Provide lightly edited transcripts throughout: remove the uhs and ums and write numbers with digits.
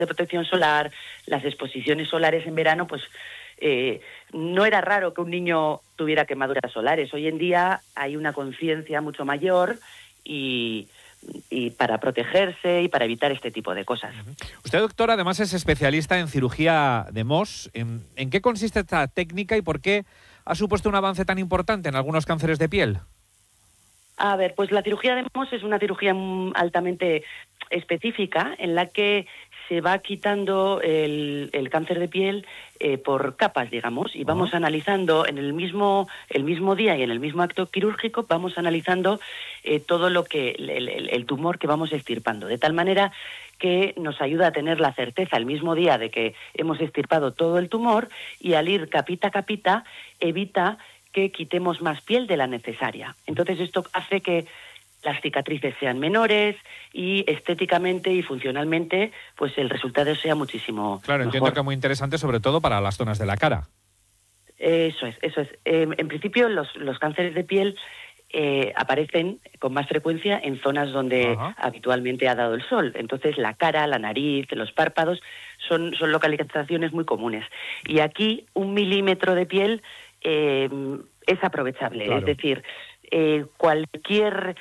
de protección solar, las exposiciones solares en verano, pues no era raro que un niño tuviera quemaduras solares. Hoy en día hay una conciencia mucho mayor y para protegerse y para evitar este tipo de cosas. Usted, doctora, además es especialista en cirugía de Mohs. ¿En qué consiste esta técnica y por qué ha supuesto un avance tan importante en algunos cánceres de piel? A ver, pues la cirugía de Mohs es una cirugía altamente específica en la que se va quitando el cáncer de piel por capas, digamos, y vamos analizando en el mismo día y en el mismo acto quirúrgico, vamos analizando todo lo que el tumor que vamos extirpando, de tal manera que nos ayuda a tener la certeza el mismo día de que hemos extirpado todo el tumor, y al ir capita a capita evita que quitemos más piel de la necesaria. Entonces esto hace que las cicatrices sean menores y estéticamente y funcionalmente pues el resultado sea muchísimo Claro, mejor. entiendo que es muy interesante, sobre todo para las zonas de la cara. Eso es. En principio los cánceres de piel aparecen con más frecuencia en zonas donde habitualmente ha dado el sol. Entonces la cara, la nariz, los párpados son localizaciones muy comunes. Y aquí 1 milímetro de piel es aprovechable. Claro. Es decir, cualquier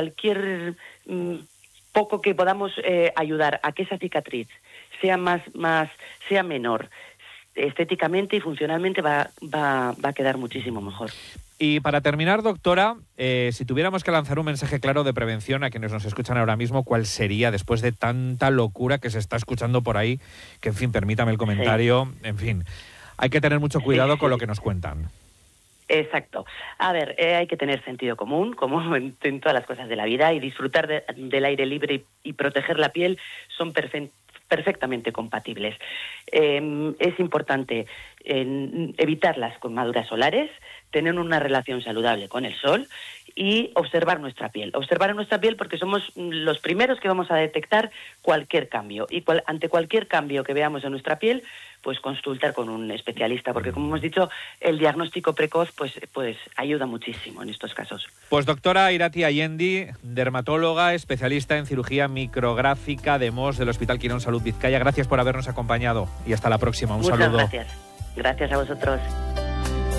poco que podamos ayudar a que esa cicatriz sea sea menor, estéticamente y funcionalmente va a quedar muchísimo mejor. Y para terminar, doctora, si tuviéramos que lanzar un mensaje claro de prevención a quienes nos escuchan ahora mismo, ¿cuál sería después de tanta locura que se está escuchando por ahí? Que, en fin, permítame el comentario. Sí. En fin, hay que tener mucho cuidado con lo que nos cuentan. Exacto. A ver, hay que tener sentido común, como en todas las cosas de la vida, y disfrutar del aire libre y proteger la piel son perfectamente compatibles. Es importante evitar las quemaduras solares, tener una relación saludable con el sol y observar nuestra piel. Observar nuestra piel porque somos los primeros que vamos a detectar cualquier cambio. Y ante cualquier cambio que veamos en nuestra piel, pues consultar con un especialista, porque como hemos dicho, el diagnóstico precoz pues ayuda muchísimo en estos casos. Pues doctora Irati Allendi, dermatóloga, especialista en cirugía micrográfica de Mohs del Hospital Quirón Salud Vizcaya, gracias por habernos acompañado y hasta la próxima. Un saludo. Muchas gracias. Gracias a vosotros.